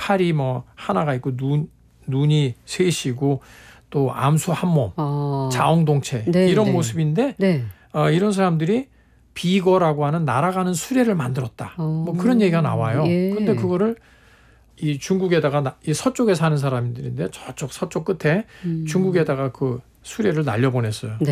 팔이 뭐 하나가 있고 눈이 셋이고 또 암수 한 몸, 자웅동체 네, 이런 네. 모습인데 네. 이런 사람들이 비거라고 하는 날아가는 수레를 만들었다. 뭐 그런 얘기가 나와요. 예. 근데 그거를 이 중국에다가 이 서쪽에 사는 사람들인데 저쪽 서쪽 끝에 중국에다가 그 수레를 날려보냈어요.